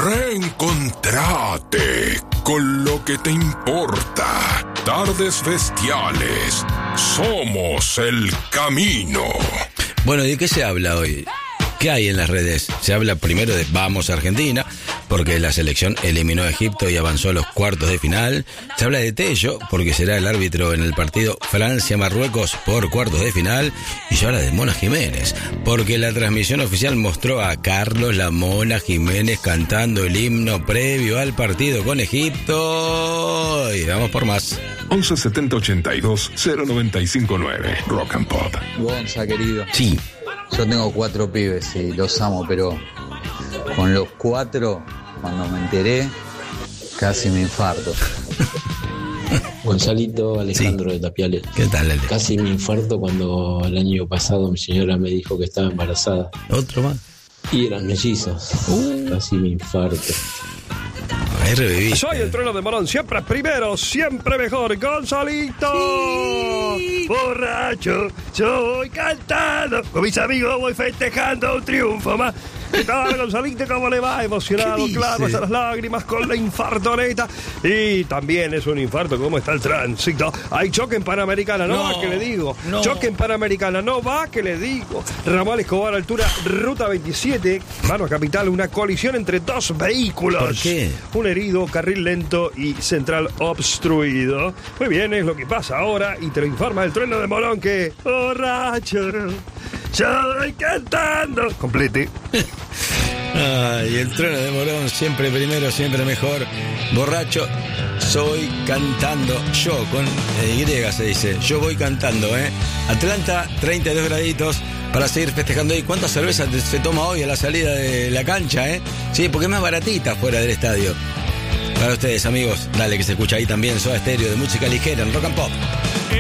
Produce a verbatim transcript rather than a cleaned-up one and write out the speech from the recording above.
Reencontrate con lo que te importa. Tardes Bestiales. Somos el camino. Bueno, ¿de qué se habla hoy? ¿Qué hay en las redes? Se habla primero de Vamos Argentina, porque la selección eliminó a Egipto y avanzó a los cuartos de final. Se habla de Tello, porque será el árbitro en el partido Francia-Marruecos por cuartos de final. Y se habla de Mona Jiménez, porque la transmisión oficial mostró a Carlos la Mona Jiménez cantando el himno previo al partido con Egipto. Y vamos por más. once setenta ochenta y dos cero noventa y cinco nueve Rock and Pop. Gonza, querido. Sí. Yo tengo cuatro pibes y los amo, pero con los cuatro, cuando me enteré, casi me infarto. Gonzalito Alejandro Sí. de Tapiales. ¿Qué tal, Ale? Casi me infarto cuando el año pasado mi señora me dijo que estaba embarazada. ¿Otro más? Y eran mellizos. Uh. Casi me infarto. Ahí reviví. Soy el trueno de Morón, siempre primero, siempre mejor, Gonzalito. Sí. Borracho, yo voy cantando. Con mis amigos voy festejando un triunfo más. ¿Qué tal, Gonzalito? ¿Cómo le va? Emocionado, claro, hasta las lágrimas con la infartoneta. Y también es un infarto, ¿cómo está el tránsito? Hay choque en Panamericana, no, no va que le digo. No. Choque en Panamericana, no va que le digo. Ramal Escobar, altura, ruta veintisiete, mano a Capital, una colisión entre dos vehículos. ¿Por qué? Un herido, carril lento y central obstruido. Muy bien, es lo que pasa ahora y te lo informa el trueno de Morón que... Borracho, yo voy cantando. Complete. Ay, el trueno de Morón, siempre primero, siempre mejor. Borracho, soy cantando. Yo, con Y se dice. Yo voy cantando, ¿eh? Atlanta, treinta y dos graditos para seguir festejando ahí. ¿Cuántas cervezas se toma hoy a la salida de la cancha, eh? Sí, porque es más baratita fuera del estadio. Para ustedes, amigos, dale que se escucha ahí también Soda Stereo de música ligera en Rock and Pop.